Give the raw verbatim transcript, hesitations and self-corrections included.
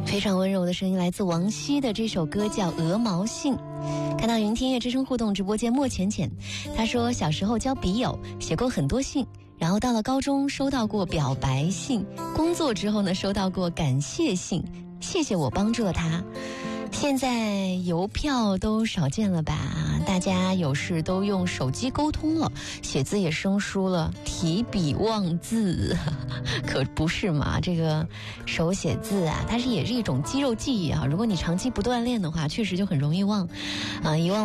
非常温柔的声音来自王晰的这首歌叫《鹅毛信》。看到云听乐之声互动直播间莫浅浅，他说小时候交笔友写过很多信，然后到了高中收到过表白信，工作之后呢收到过感谢信，谢谢我帮助了他。现在邮票都少见了吧，大家有事都用手机沟通了，写字也生疏了，提笔忘字可不是嘛，这个手写字啊它是也是一种肌肉记忆啊，如果你长期不锻炼的话确实就很容易忘啊、呃，遗忘